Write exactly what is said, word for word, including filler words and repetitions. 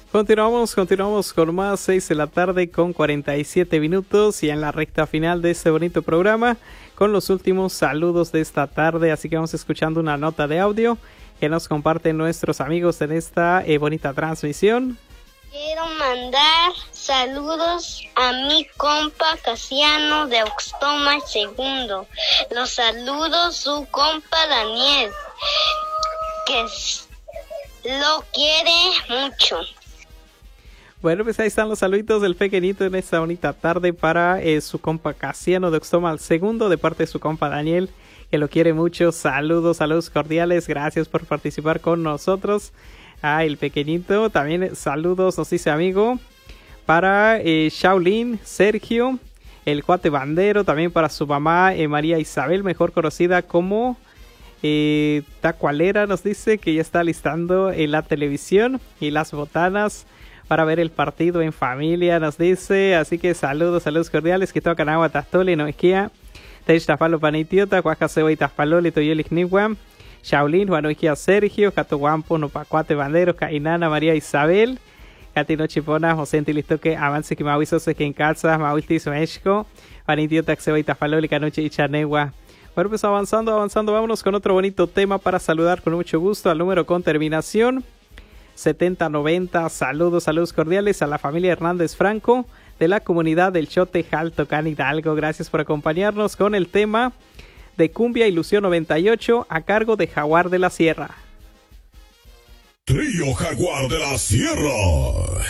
Continuamos, continuamos con más, seis de la tarde con cuarenta y siete minutos y en la recta final de este bonito programa con los últimos saludos de esta tarde, así que vamos escuchando una nota de audio que nos comparten nuestros amigos en esta eh, bonita transmisión. Quiero mandar saludos a mi compa Casiano de Oxtoma segundo. Los saludos su compa Daniel, que lo quiere mucho. Bueno, pues ahí están los saluditos del pequeñito en esta bonita tarde para eh, su compa Casiano de Oxtoma segundo, de parte de su compa Daniel, que lo quiere mucho. Saludos, saludos cordiales, gracias por participar con nosotros. Ah, el pequeñito, también saludos, nos dice amigo, para eh, Shaolin, Sergio, el cuate bandero, también para su mamá eh, María Isabel, mejor conocida como eh, Tacualera, nos dice que ya está listando en la televisión y las botanas para ver el partido en familia, nos dice. Así que saludos, saludos cordiales, que tocan agua tastole, no esquía, Techtafalo panitiota, Cuajaseo y Taspalole, Toyolik Niwam, Shaolin, Juanoikia Sergio, Cato Guampo, Nopacuate Bandero, Cainana, María Isabel, Catino Chipona, José Antilistoque, Avance que Mahuizose que en casa, Mahuiltis México, Panitiota, Xeo y Taspalole, Canoche y Chanegua. Bueno, pues avanzando, avanzando, vámonos con otro bonito tema para saludar con mucho gusto al número con terminación setenta noventa. Saludos, saludos cordiales a la familia Hernández Franco de la comunidad del Chote Jaltocán Hidalgo. Gracias por acompañarnos con el tema de Cumbia Ilusión noventa y ocho a cargo de Jaguar de la Sierra. Trío Jaguar de la Sierra.